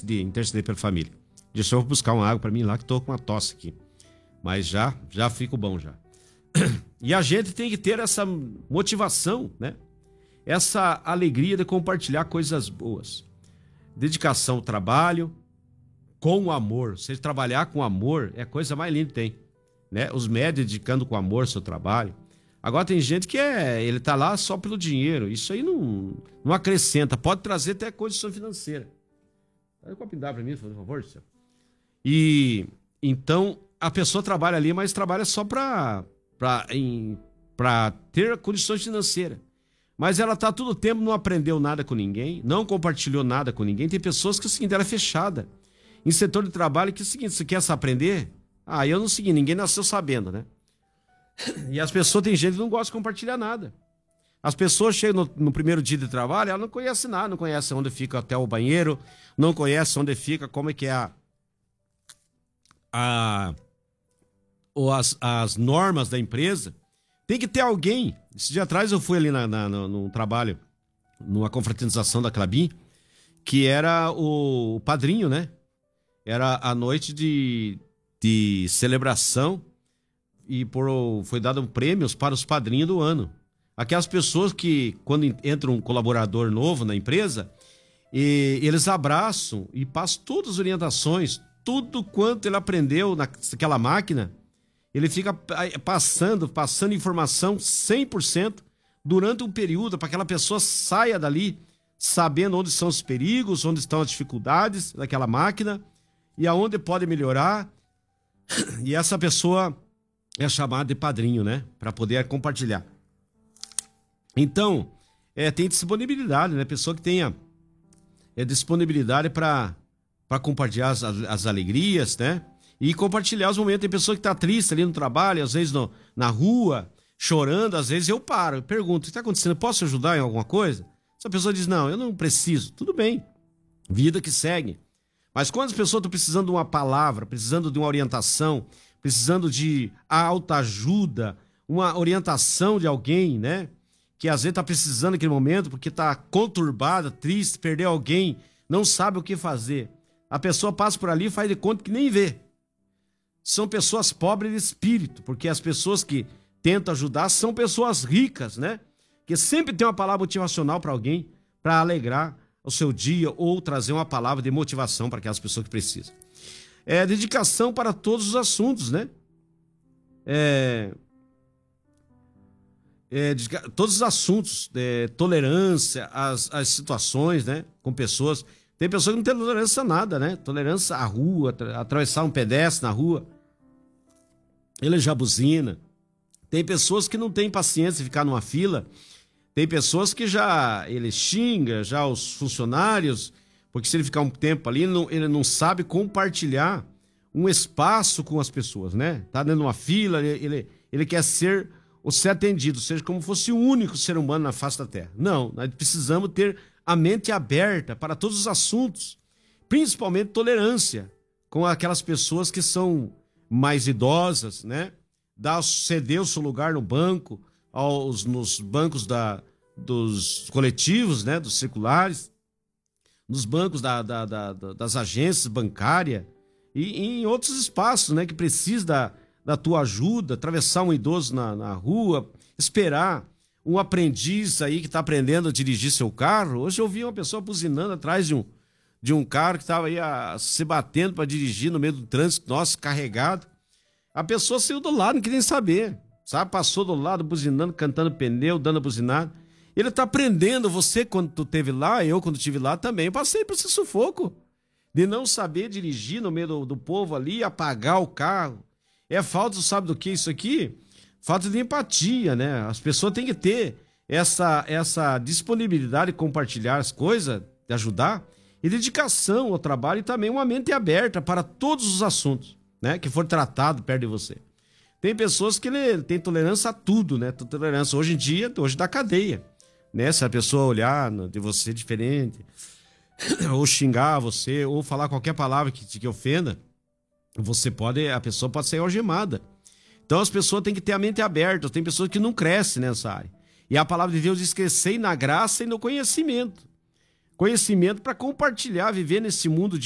interceder pela família. Deixa eu buscar uma água para mim lá, que tô com uma tosse aqui. Mas já fico bom já. E a gente tem que ter essa motivação, né? Essa alegria de compartilhar coisas boas. Dedicação ao trabalho, com amor. Você trabalhar com amor é a coisa mais linda que tem, né? Os médicos dedicando com amor ao seu trabalho. Agora tem gente que ele tá lá só pelo dinheiro. Isso aí não acrescenta. Pode trazer até condição financeira. Dá um copo d'água para mim, por favor, senhor. E então a pessoa trabalha ali, mas trabalha só para ter condições financeiras. Mas ela tá todo o tempo, não aprendeu nada com ninguém, não compartilhou nada com ninguém. Tem pessoas que o seguinte, ela é fechada. Em setor de trabalho, que é o seguinte, você quer aprender? Eu não segui, ninguém nasceu sabendo, né? E as pessoas, tem gente que não gosta de compartilhar nada. As pessoas chegam no primeiro dia de trabalho, ela não conhece nada, não conhece onde fica até o banheiro, não conhece onde fica, como é que é as normas da empresa. Tem que ter alguém. Esse dia atrás eu fui ali no trabalho, numa confraternização da Clabin, que era o padrinho, né? Era a noite de celebração e foi dado prêmios para os padrinhos do ano. Aquelas pessoas que, quando entra um colaborador novo na empresa, eles abraçam e passam todas as orientações, tudo quanto ele aprendeu naquela máquina. Ele fica passando informação 100% durante um período para que aquela pessoa saia dali sabendo onde são os perigos, onde estão as dificuldades daquela máquina e aonde pode melhorar. E essa pessoa é chamada de padrinho, né? Para poder compartilhar. Então, tem disponibilidade, né? Pessoa que tenha disponibilidade para compartilhar as alegrias, né? E compartilhar os momentos. Tem pessoa que tá triste ali no trabalho, às vezes na rua, chorando, às vezes eu paro, eu pergunto, o que está acontecendo? Posso ajudar em alguma coisa? Se a pessoa diz, não, eu não preciso, tudo bem, vida que segue. Mas quando as pessoas estão precisando de uma palavra, precisando de uma orientação, precisando de autoajuda, uma orientação de alguém, né? Que às vezes está precisando naquele momento porque está conturbada, triste, perdeu alguém, não sabe o que fazer. A pessoa passa por ali e faz de conta que nem vê. São pessoas pobres de espírito, porque as pessoas que tentam ajudar são pessoas ricas, né? Que sempre tem uma palavra motivacional para alguém, para alegrar o seu dia ou trazer uma palavra de motivação para aquelas pessoas que precisam. Dedicação para todos os assuntos, né? Todos os assuntos, tolerância às situações, né? Com pessoas. Tem pessoas que não têm tolerância a nada, né? Tolerância à rua, atravessar um pedestre na rua. Ele já buzina. Tem pessoas que não têm paciência de ficar numa fila. Tem pessoas que ele xinga já os funcionários, porque se ele ficar um tempo ali, ele não sabe compartilhar um espaço com as pessoas, né? Tá dentro de uma fila, ele quer ser atendido, seja como fosse o único ser humano na face da Terra. Não, nós precisamos ter a mente aberta para todos os assuntos, principalmente tolerância com aquelas pessoas que são mais idosas, né? Ceder o seu lugar no banco, nos bancos dos coletivos, né? Dos circulares, nos bancos das agências bancárias e em outros espaços, né? Que precisa da tua ajuda, atravessar um idoso na rua, esperar um aprendiz aí que está aprendendo a dirigir seu carro. Hoje eu vi uma pessoa buzinando atrás de um carro que estava aí se batendo para dirigir no meio do trânsito, nosso, carregado. A pessoa saiu do lado, não queria nem saber, sabe? Passou do lado, buzinando, cantando pneu, dando buzinada. Ele está aprendendo, você quando tu esteve lá, eu quando estive lá também, eu passei por esse sufoco de não saber dirigir no meio do povo ali, apagar o carro. É falta, sabe do que isso aqui? Falta de empatia, né? As pessoas têm que ter essa disponibilidade de compartilhar as coisas, de ajudar, e dedicação ao trabalho e também uma mente aberta para todos os assuntos, né? Que for tratado perto de você. Tem pessoas que têm tolerância a tudo, né? Tolerância hoje em dia, hoje da cadeia, né? Se a pessoa olhar de você diferente, ou xingar você, ou falar qualquer palavra que te ofenda, a pessoa pode ser algemada. Então as pessoas têm que ter a mente aberta. Tem pessoas que não crescem nessa área. E a palavra de Deus diz: crescei na graça e no conhecimento. Conhecimento para compartilhar, viver nesse mundo